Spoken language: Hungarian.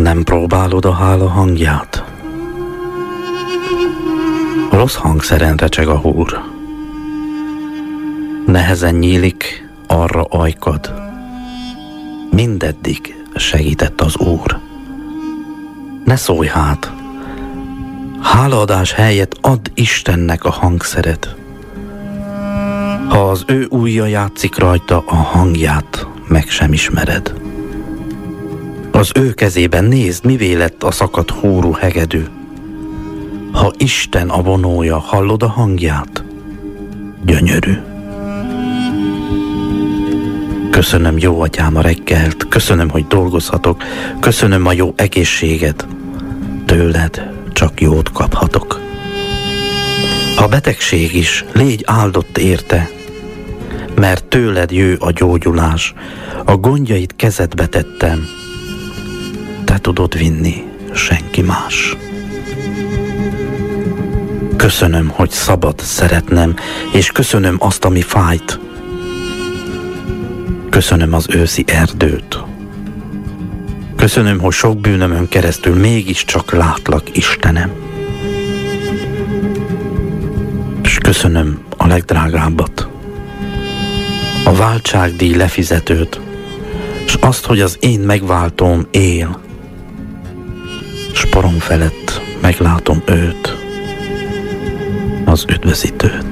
Nem próbálod a hála hangját? Rossz hangszeren recseg a húr. Nehezen nyílik arra ajkad. Mindeddig segített az Úr. Ne szólj hát! Hálaadás helyett add Istennek a hangszeret. Ha az ő ujja játszik rajta, a hangját meg sem ismered. Az ő kezében nézd, mivé lett a szakadt húrú hegedű. Ha Isten a vonója, hallod a hangját? Gyönyörű. Köszönöm, jó atyám, a reggelt, köszönöm, hogy dolgozhatok, köszönöm a jó egészséget. Tőled csak jót kaphatok. Ha betegség is, légy áldott érte, mert tőled jő a gyógyulás. A gondjait kezedbe tettem, te tudod vinni, senki más. Köszönöm, hogy szabad szeretnem, és köszönöm azt, ami fájt. Köszönöm az őszi erdőt. Köszönöm, hogy sok bűnömön keresztül mégiscsak látlak, Istenem. És köszönöm a legdrágábbat, a váltságdíj lefizetőt, és azt, hogy az én megváltóm él, s porom felett meglátom őt, az üdvözítőt.